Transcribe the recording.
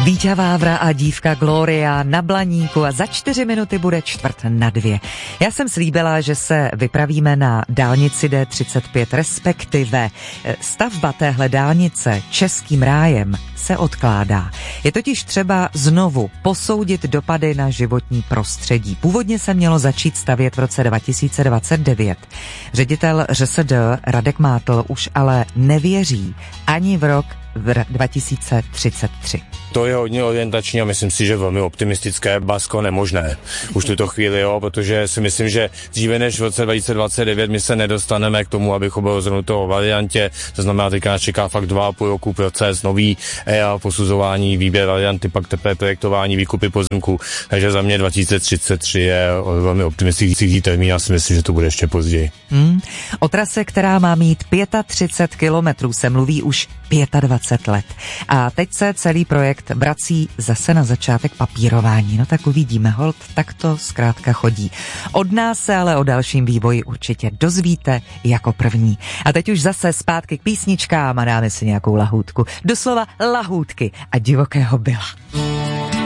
Víťa Vávra a dívka Gloria na Blaníku a za 4 minuty bude 1:45. Já jsem slíbila, že se vypravíme na dálnici D35, respektive stavba téhle dálnice Českým rájem se odkládá. Je totiž třeba znovu posoudit dopady na životní prostředí. Původně se mělo začít stavět v roce 2029. Ředitel ŘSD Radek Mátl už ale nevěří ani v rok 2033. To je hodně orientační a myslím si, že velmi optimistické, basko nemožné už tuto chvíli, jo, protože si myslím, že dříve než v roce 2029 my se nedostaneme k tomu, abychom bylo rozhodnuto o variantě, to znamená, teďka nás čeká fakt 2,5 roku proces, nový EA, posuzování, výběr varianty, pak teprve projektování, výkupy pozemků, takže za mě 2033 je velmi optimistický termín, já si myslím, že to bude ještě později. O trase, která má mít 35 kilometrů, se mluví už 25 let. A teď se celý projekt vrací zase na začátek papírování. No tak uvidíme, holt, tak to zkrátka chodí. Od nás se ale o dalším vývoji určitě dozvíte jako první. A teď už zase zpátky k písničkám a dáme si nějakou lahůdku. Doslova lahůdky a divokého byla.